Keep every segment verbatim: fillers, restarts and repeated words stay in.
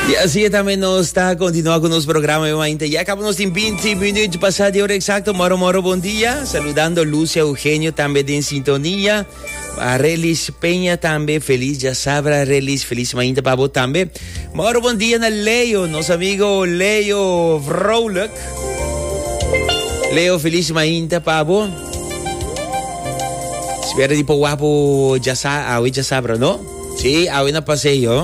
E assim também nós está continuando com o nosso programa ainda. Já acabamos em vinte minutos passado de hora exato. Moro, moro, bom dia. Saludando Lúcia Eugênio também em sintonia. A Relis Penha também, feliz, já sabe, Relis, feliz ainda para você também. Moro, bom dia na Leo, nosso amigo Leo Vrolijk. Leo, feliz ainda para você. Espera de po guapo, já sabe, já sabe, não? Sim, hoje na passeio.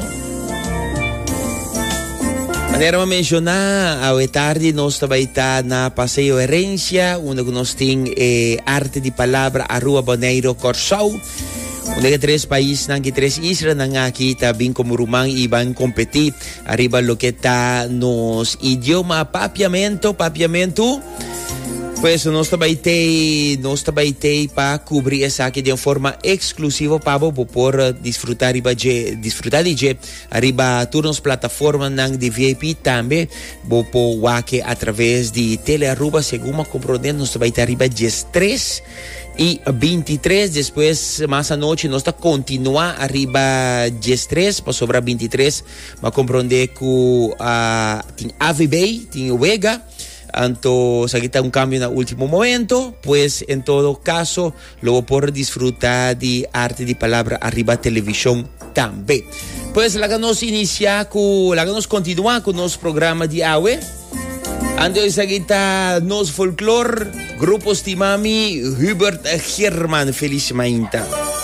Maneira de mencionar, hoje tarde nós também está na Passeio Herência, onde nós temos eh, arte de palavra a Rua Boneiro Corsau, onde que três países, que três islas, aqui está bem como Rumang e vão competir arriba lo que está nos idioma papiamento, papiamento. Pues nós também tem, nós também tem para cobrir essa aqui de uma forma exclusiva para você poder desfrutar de desfrutar de arriba turnos plataforma de V I P também, você pode através de Telearruba, segundo compreendendo, nós também tem arriba às três e vinte e três, depois mais à noite nós está continuar arriba às três para sobrar vinte e três, mas compreender que uh, tem A V B, tem o Vega. Entonces, aquí está un cambio en el último momento, pues en todo caso, luego por disfrutar de arte de palabra arriba televisión también. Pues la que nos inicia, con, la que nos continúa con nuestro programa de hoy. Entonces, aquí está nos folclore, grupo Stimami, Hubert German, feliz mañana.